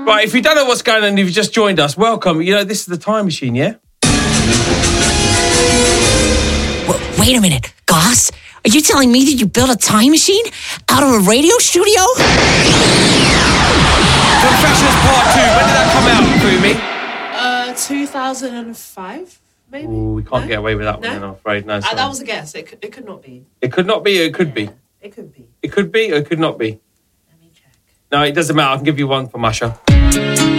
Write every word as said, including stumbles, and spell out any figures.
Right, if you don't know what's going on, if you've just joined us, welcome. You know, this is the Time Machine, yeah? W- wait a minute, Goss? Are you telling me that you built a time machine out of a radio studio? Confessions Part two. When did that come out, Kumi? Uh, two thousand five, maybe? Ooh, we can't No? get away with that No? one, I'm afraid. No, Uh, sorry. that was a guess. It could, it could not be. It could not be, or it could be. It could be. It could be, or it could not be. Let me check. No, it doesn't matter. I can give you one for Masha.